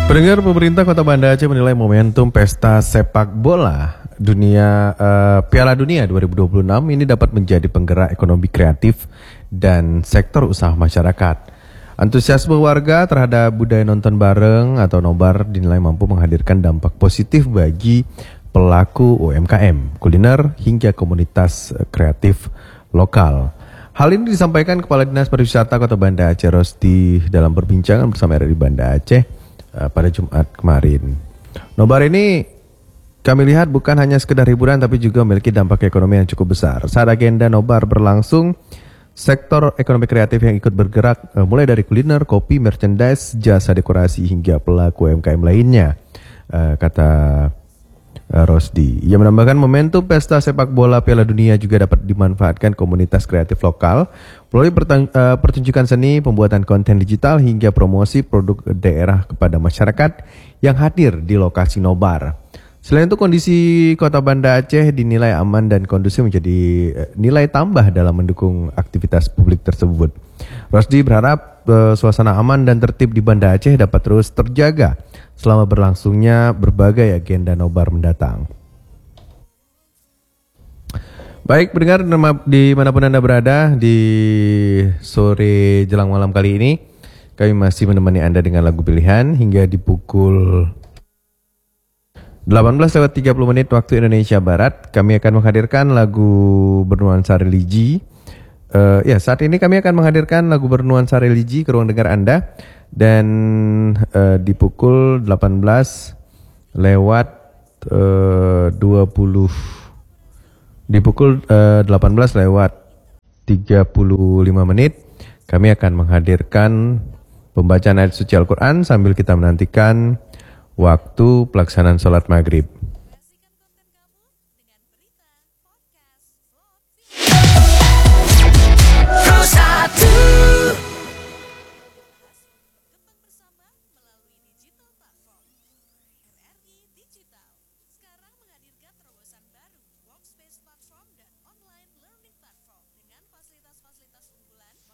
Pendengar, pemerintah Kota Banda Aceh menilai momentum pesta sepak bola Piala Dunia 2026 ini dapat menjadi penggerak ekonomi kreatif dan sektor usaha masyarakat. Antusiasme warga terhadap budaya nonton bareng atau nobar dinilai mampu menghadirkan dampak positif bagi pelaku UMKM, kuliner hingga komunitas kreatif lokal. Hal ini disampaikan Kepala Dinas Pariwisata Kota Banda Aceh Rosdi dalam perbincangan bersama RRI Banda Aceh pada Jumat kemarin. Nobar ini kami lihat bukan hanya sekedar hiburan tapi juga memiliki dampak ekonomi yang cukup besar. Saat agenda nobar berlangsung, sektor ekonomi kreatif yang ikut bergerak mulai dari kuliner, kopi, merchandise, jasa dekorasi hingga pelaku UMKM lainnya, kata Rosdi. Ia menambahkan momentum pesta sepak bola Piala Dunia juga dapat dimanfaatkan komunitas kreatif lokal melalui pertunjukan seni, pembuatan konten digital hingga promosi produk daerah kepada masyarakat yang hadir di lokasi nobar. Selain itu, kondisi Kota Banda Aceh dinilai aman dan kondusif menjadi nilai tambah dalam mendukung aktivitas publik tersebut. Rosdi berharap suasana aman dan tertib di Banda Aceh dapat terus terjaga selama berlangsungnya berbagai agenda nobar mendatang. Baik pendengar, dimanapun Anda berada di sore jelang malam kali ini, kami masih menemani Anda dengan lagu pilihan hingga di pukul 18:30 waktu Indonesia Barat. Kami akan menghadirkan lagu bernuansa religi. Saat ini kami akan menghadirkan lagu bernuansa religi ke ruang dengar Anda. Dan di pukul 18 lewat 20 di pukul 18 lewat 35 menit kami akan menghadirkan pembacaan ayat suci Al-Quran sambil kita menantikan waktu pelaksanaan sholat maghrib.